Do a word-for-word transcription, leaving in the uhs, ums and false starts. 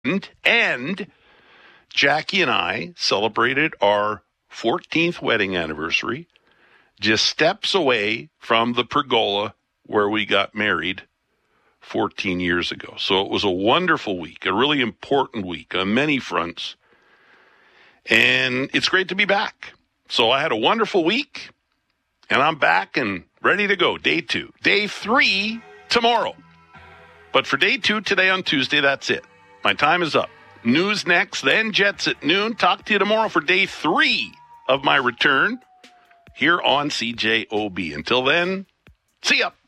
And Jackie and I celebrated our fourteenth wedding anniversary just steps away from the pergola where we got married fourteen years ago. So it was a wonderful week, a really important week on many fronts. And it's great to be back. So I had a wonderful week, and I'm back and ready to go. Day two. Day three tomorrow. But for day two today on Tuesday, that's it. My time is up. News next, then Jets at noon. Talk to you tomorrow for day three of my return here on C J O B. Until then, see ya.